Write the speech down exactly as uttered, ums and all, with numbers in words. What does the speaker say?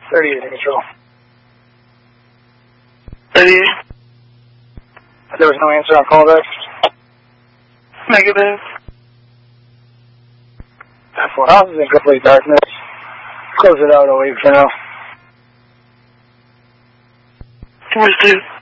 thirty-eight in control. thirty-eight. There was no answer on callback. Negative. four houses in complete darkness. Close it out, oh eight for now. Where's two?